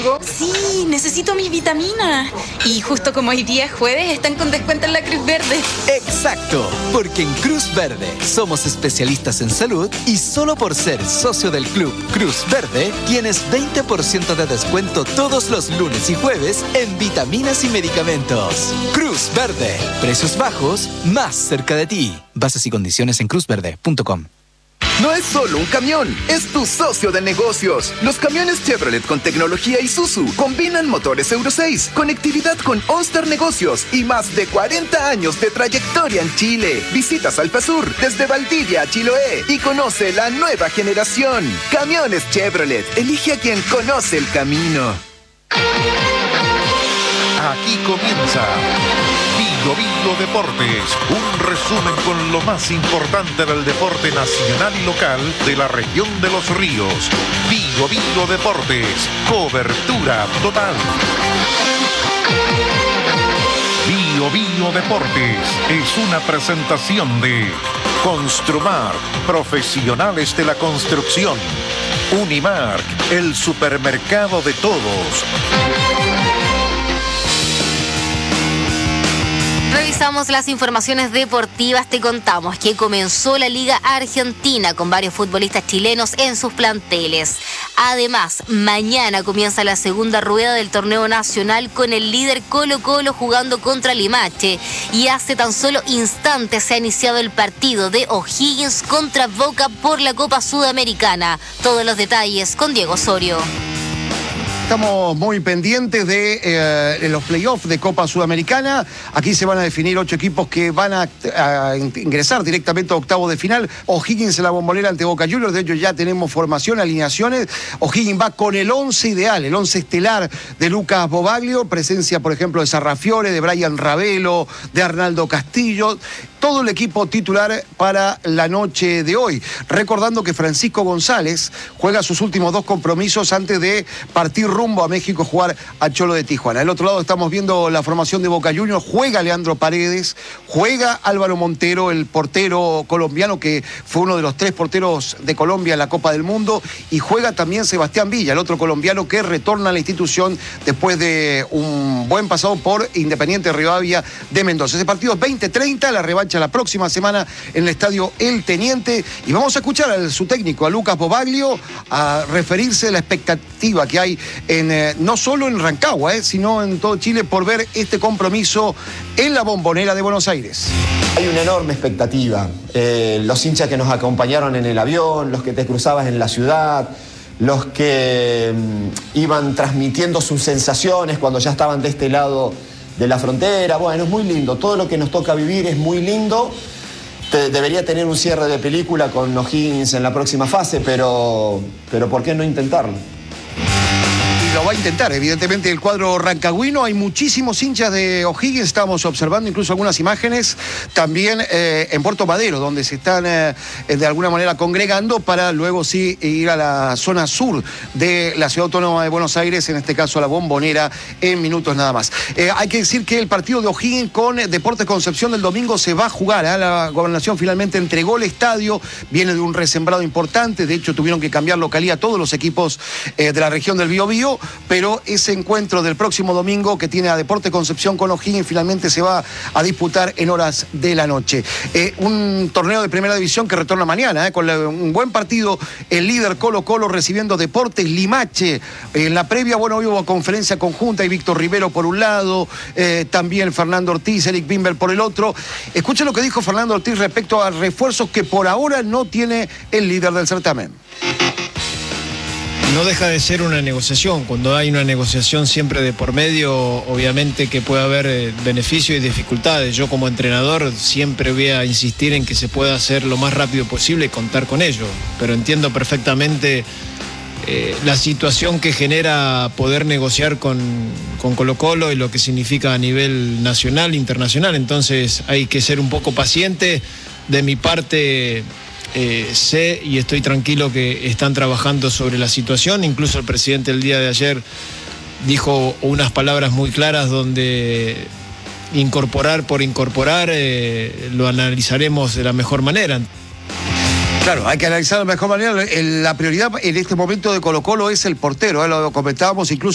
Sí, necesito mis vitaminas. Y justo como hoy día es jueves, están con descuento en la Cruz Verde. Exacto, porque en Cruz Verde somos especialistas en salud y solo por ser socio del club Cruz Verde tienes 20% de descuento todos los lunes y jueves en vitaminas y medicamentos. Cruz Verde, precios bajos, más cerca de ti. Bases y condiciones en cruzverde.com. No es solo un camión, es tu socio de negocios. Los camiones Chevrolet con tecnología Isuzu combinan motores Euro 6, conectividad con OnStar Negocios y más de 40 años de trayectoria en Chile. Visitas Alfasur desde Valdivia a Chiloé y conoce la nueva generación. Camiones Chevrolet, elige a quien conoce el camino. Aquí comienza Bio Deportes, un resumen con lo más importante del deporte nacional y local de la región de Los Ríos. Bio Deportes, cobertura total. Bio Deportes es una presentación de Construmark, profesionales de la construcción. Unimark, el supermercado de todos. Revisamos las informaciones deportivas. Te contamos que comenzó la Liga Argentina con varios futbolistas chilenos en sus planteles. Además, mañana comienza la segunda rueda del torneo nacional con el líder Colo-Colo jugando contra Limache. Y hace tan solo instantes se ha iniciado el partido de O'Higgins contra Boca por la Copa Sudamericana. Todos los detalles con Diego Osorio. Estamos muy pendientes de los playoffs de Copa Sudamericana. Aquí se van a definir 8 equipos que van a ingresar directamente a octavos de final. O'Higgins en la Bombonera ante Boca Juniors. De hecho, ya tenemos formación, alineaciones. O'Higgins va con el 11 ideal, el 11 estelar de Lucas Bobaglio. Presencia, por ejemplo, de Sarrafiore, de Brian Ravelo, de Arnaldo Castillo. Todo el equipo titular para la noche de hoy. Recordando que Francisco González juega sus últimos 2 compromisos antes de partir rumbo a México a jugar a Cholo de Tijuana. Del otro lado estamos viendo la formación de Boca Juniors. Juega Leandro Paredes, juega Álvaro Montero, el portero colombiano que fue uno de los 3 porteros de Colombia en la Copa del Mundo, y juega también Sebastián Villa, el otro colombiano que retorna a la institución después de un buen pasado por Independiente Rivadavia de Mendoza. Ese partido es 20-30, la revancha la próxima semana en el estadio El Teniente, y vamos a escuchar a su técnico, a Lucas Bobaglio, a referirse a la expectativa que hay no solo en Rancagua, sino en todo Chile por ver este compromiso en la Bombonera de Buenos Aires. Hay una enorme expectativa. Los hinchas que nos acompañaron en el avión, los que te cruzabas en la ciudad, los que iban transmitiendo sus sensaciones cuando ya estaban de este lado de la frontera. Bueno, es muy lindo. Todo lo que nos toca vivir es muy lindo. Debería tener un cierre de película con O'Higgins en la próxima fase, pero ¿por qué no intentarlo? Lo va a intentar, evidentemente, el cuadro rancagüino. Hay muchísimos hinchas de O'Higgins, estamos observando incluso algunas imágenes también en Puerto Madero, donde se están de alguna manera congregando para luego sí ir a la zona sur de la Ciudad Autónoma de Buenos Aires, en este caso a la Bombonera, en minutos nada más. Hay que decir que el partido de O'Higgins con Deportes Concepción del domingo se va a jugar. La Gobernación finalmente entregó el estadio, viene de un resembrado importante, de hecho tuvieron que cambiar localía a todos los equipos de la región del Biobío, pero ese encuentro del próximo domingo que tiene a Deportes Concepción con O'Higgins finalmente se va a disputar en horas de la noche. Un torneo de primera división que retorna mañana, con un buen partido, el líder Colo-Colo recibiendo Deportes Limache. En la previa, bueno, hoy hubo conferencia conjunta y Víctor Rivero por un lado, también Fernando Ortiz, Eric Bimber por el otro. Escuchen lo que dijo Fernando Ortiz respecto a refuerzos que por ahora no tiene el líder del certamen. No deja de ser una negociación. Cuando hay una negociación siempre de por medio, obviamente que puede haber beneficios y dificultades. Yo como entrenador siempre voy a insistir en que se pueda hacer lo más rápido posible y contar con ello. Pero entiendo perfectamente la situación que genera poder negociar con Colo-Colo y lo que significa a nivel nacional, internacional. Entonces hay que ser un poco paciente. De mi parte, sé y estoy tranquilo que están trabajando sobre la situación. Incluso el presidente el día de ayer dijo unas palabras muy claras donde incorporar por incorporar lo analizaremos de la mejor manera. Claro, hay que analizar de la mejor manera. La prioridad en este momento de Colo-Colo es el portero, lo comentábamos incluso